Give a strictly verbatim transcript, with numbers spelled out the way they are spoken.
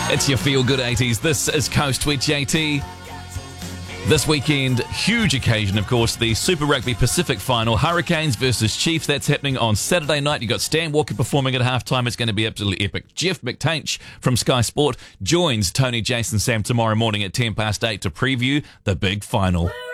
It's your Feel Good eighties. This is Coast with J T. This weekend, huge occasion, of course, the Super Rugby Pacific Final, Hurricanes versus Chiefs. That's happening on Saturday night. You've got Stan Walker performing at halftime. It's going to be absolutely epic. Jeff McTainch from Sky Sport joins Tony, Jason, Sam tomorrow morning at ten past eight to preview the big final.